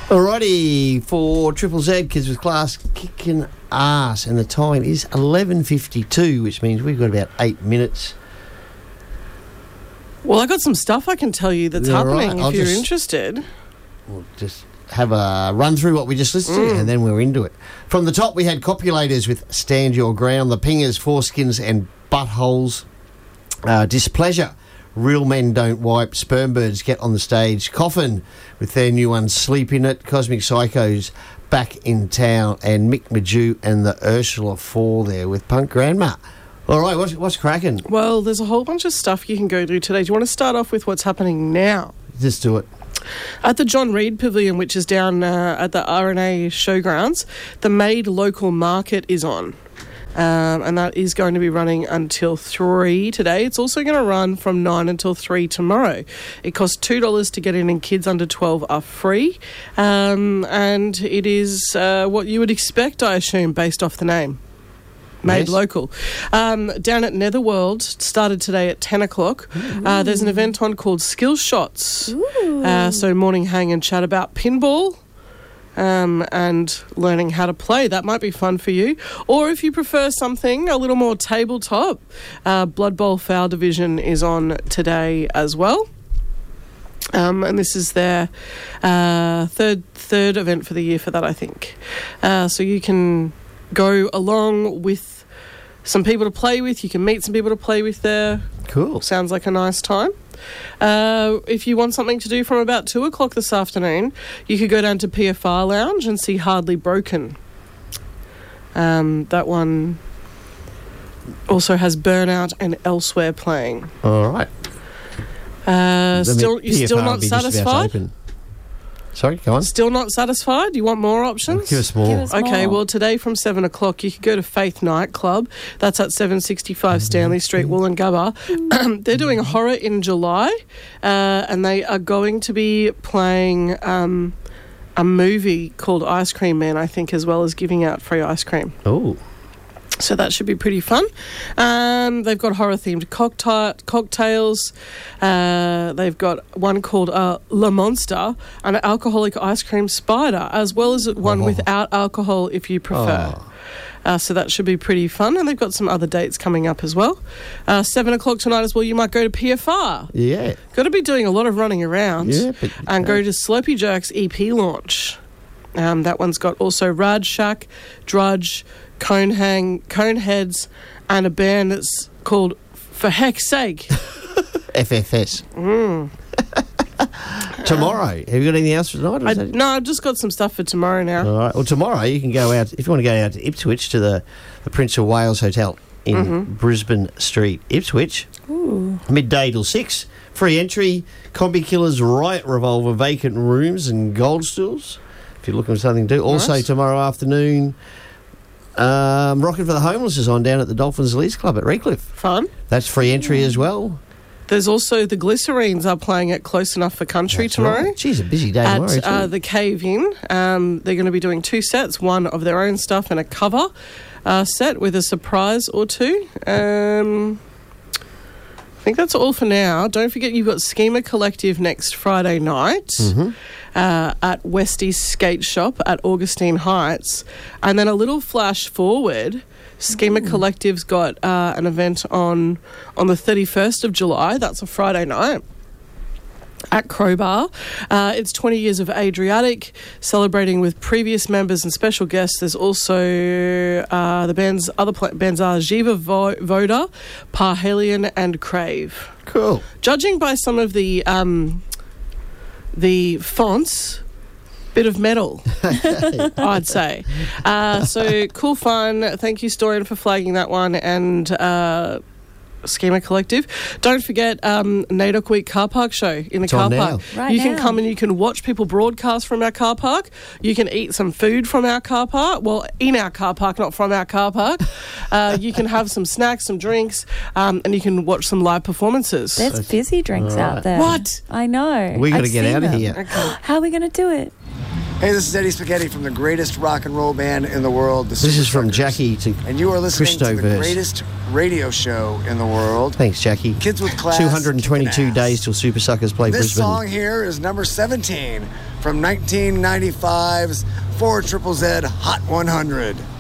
Alrighty, for Triple Z, Kids with Class, kicking ass, and the time is 11:52, which means we've got about 8 minutes. Well, I got some stuff I can tell you that's happening if you're interested. We'll just have a run through what we just listened to, and then we're into it. From the top, we had Copulators with Stand Your Ground, The Pingers, Foreskins and Buttholes, Displeasure, Real Men Don't Wipe, Spermbirds Get on the Stage, Coffin with their new one, Sleep In It, Cosmic Psychos back in town, and Mick Majou and the Ursula 4 there with Punk Grandma. All right, what's cracking? Well, there's a whole bunch of stuff you can go through today. Do you want to start off with what's happening now? Just do it. At the John Reid Pavilion, which is down at the RNA Showgrounds, the Made Local Market is on. And that is going to be running until 3 today. It's also going to run from 9 until 3 tomorrow. It costs $2 to get in, and kids under 12 are free. And it is what you would expect, I assume, based off the name. Made local. Down at Netherworld, started today at 10 o'clock. There's an event on called Skill Shots. So morning hang and chat about pinball. And learning how to play. That might be fun for you. Or if you prefer something a little more tabletop, Blood Bowl Foul Division is on today as well. And this is their third event for the year for that, I think. So you can go along with some people to play with. You can meet some people to play with there. Cool. Sounds like a nice time. If you want something to do from about 2 o'clock this afternoon, you could go down to PFR Lounge and see Hardly Broken. That one also has Burnout and Elsewhere playing. All right. You're still not satisfied? Sorry, go on. Still not satisfied? You want more options? Give us more. Okay, well, today from 7 o'clock, you could go to Faith Nightclub. That's at 765 Stanley Street, Wollongabba. They're doing horror in July, and they are going to be playing a movie called Ice Cream Man, I think, as well as giving out free ice cream. Oh. So that should be pretty fun. They've got horror-themed cocktails. They've got one called Le Monster, and an alcoholic ice cream spider, as well as one without alcohol if you prefer. So that should be pretty fun. And they've got some other dates coming up as well. 7 o'clock tonight as well, you might go to PFR. Yeah. Got to be doing a lot of running around. Yeah, and go to Slopey Jerk's EP launch. That one's got also Rad Shack, Drudge, Coneheads, and a band that's called For Heck's Sake. FFS. Tomorrow. Have you got anything else for tonight? No, I've just got some stuff for tomorrow now. All right. Well, tomorrow you can go out, if you want to go out to Ipswich, to the Prince of Wales Hotel in Brisbane Street, Ipswich. Ooh. Midday till 6. Free entry. Combi Killers, Riot Revolver, vacant rooms and gold stools, if you're looking for something to do. Also Nice. tomorrow afternoon, Rockin' for the Homeless is on down at the Dolphins Leeds Club at Redcliffe. Fun. That's free entry as well. There's also the Glycerines are playing at Close Enough for Country That's tomorrow. right. Geez, a busy day tomorrow. At too. the Cave Inn. They're going to be doing 2 sets, one of their own stuff and a cover set with a surprise or two. I think that's all for now. Don't forget you've got Schema Collective next Friday night at Westie's Skate Shop at Augustine Heights. And then a little flash forward, Schema Collective's got an event on the 31st of July. That's a Friday night. At Crowbar. It's 20 years of Adriatic, celebrating with previous members and special guests. There's also the band's other bands are Jiva Voda, Parhelion and Crave. Cool. Judging by some of the fonts, bit of metal, I'd say. So cool fun. Thank you, Storian, for flagging that one, and Schema Collective. Don't forget NAIDOC Week car park show in the car park. Right you can now. come and you can watch people broadcast from our car park. You can eat some food from our car park. Well, in our car park, not from our car park. You can have some snacks, some drinks, and you can watch some live performances. There's fizzy drinks All right. out there. What? I know. We got to I've get seen out of them. here. How are we going to do it? Hey, this is Eddie Spaghetti from the greatest rock and roll band in the world. This is from Jackie to and you are listening Christo to the verse. greatest radio show in the world. Thanks, Jackie. Kids with Class. 222 days till Super Suckers play This Brisbane. song here is number 17 from 1995's 4ZZZ Hot 100.